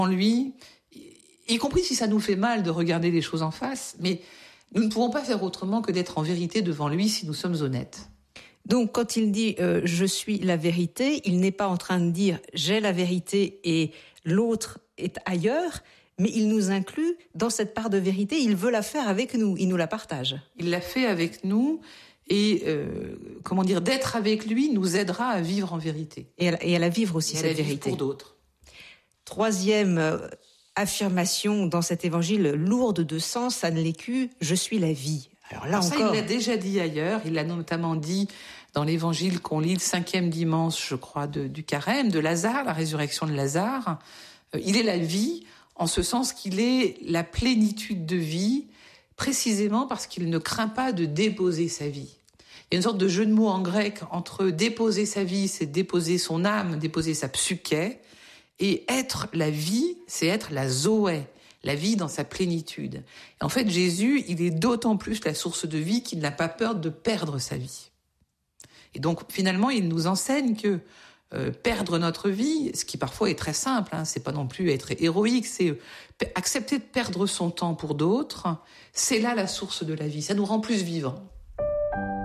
en lui, y compris si ça nous fait mal de regarder les choses en face, mais nous ne pouvons pas faire autrement que d'être en vérité devant lui si nous sommes honnêtes. Donc quand il dit je suis la vérité, il n'est pas en train de dire j'ai la vérité et l'autre est ailleurs, mais il nous inclut dans cette part de vérité, il veut la faire avec nous, il nous la partage. Il l'a fait avec nous et d'être avec lui nous aidera à vivre en vérité. Et à la vivre aussi, cette vérité. Pour d'autres. Troisième affirmation dans cet évangile lourde de sens, ça ne l'est que je suis la vie. Alors là ça, encore, il l'a déjà dit ailleurs. Il l'a notamment dit dans l'évangile qu'on lit le 5e dimanche, je crois, du Carême, de Lazare, la résurrection de Lazare. Il est la vie, en ce sens qu'il est la plénitude de vie, précisément parce qu'il ne craint pas de déposer sa vie. Il y a une sorte de jeu de mots en grec entre déposer sa vie, c'est déposer son âme, déposer sa psyché, et être la vie, c'est être la zoé, la vie dans sa plénitude. Et en fait, Jésus, il est d'autant plus la source de vie qu'il n'a pas peur de perdre sa vie. Et donc, finalement, il nous enseigne que perdre notre vie, ce qui parfois est très simple, c'est pas non plus être héroïque, c'est accepter de perdre son temps pour d'autres, c'est là la source de la vie. Ça nous rend plus vivants.